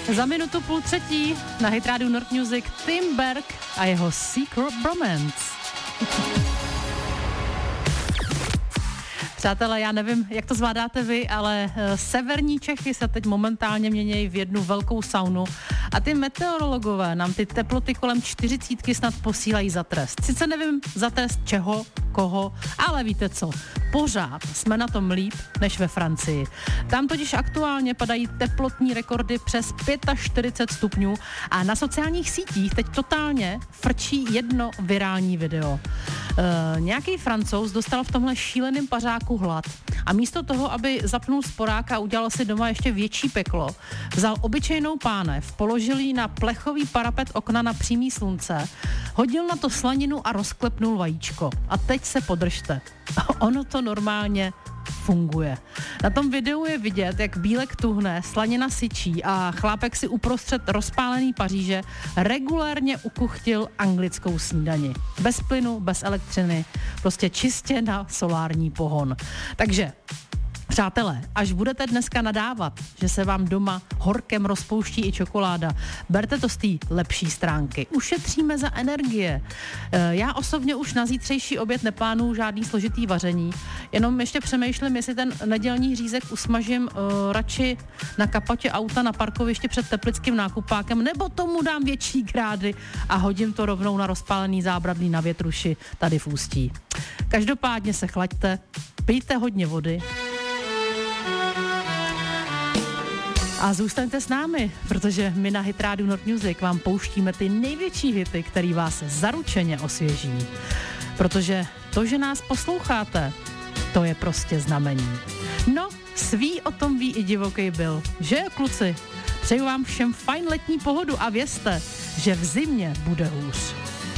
Za minutu půl třetí na Hit Radio Nord Music Tim Berg a jeho Secret Bromance. Přátelé, já nevím, jak to zvládáte vy, ale severní Čechy se teď momentálně mění v jednu velkou saunu a ty meteorologové nám ty teploty kolem 40 snad posílají za trest. Sice nevím za trest čeho, koho, ale víte co, pořád jsme na tom líp než ve Francii. Tam totiž aktuálně padají teplotní rekordy přes 45 stupňů a na sociálních sítích teď totálně frčí jedno virální video. Nějaký Francouz dostal v tomhle šíleném pařáku hlad a místo toho, aby zapnul sporák a udělal si doma ještě větší peklo, vzal obyčejnou pánev, položil ji na plechový parapet okna na přímý slunce, hodil na to slaninu a rozklepnul vajíčko. A teď se podržte. Ono to normálně funguje. Na tom videu je vidět, jak bílek tuhne, slanina syčí a chlápek si uprostřed rozpálený Paříže regulérně ukuchtil anglickou snídani. Bez plynu, bez elektřiny, prostě čistě na solární pohon. Takže přátelé, až budete dneska nadávat, že se vám doma horkem rozpouští i čokoláda, berte to z té lepší stránky. Ušetříme za energie. Já osobně už na zítřejší oběd neplánuju žádný složitý vaření, jenom ještě přemýšlím, jestli ten nedělní řízek usmažím radši na kapotě auta na parkovišti před teplickým nákupákem, nebo tomu dám větší grády a hodím to rovnou na rozpálený zábradlí na Větruši tady v Ústí. Každopádně se chlaďte, pijte hodně vody a zůstaňte s námi, protože my na Hit Radio Nord Music vám pouštíme ty největší hity, který vás zaručeně osvěží. Protože to, že nás posloucháte, to je prostě znamení. No, svý o tom ví i divoký Bill, že jo, kluci? Přeju vám všem fajn letní pohodu a vězte, že v zimě bude hůř.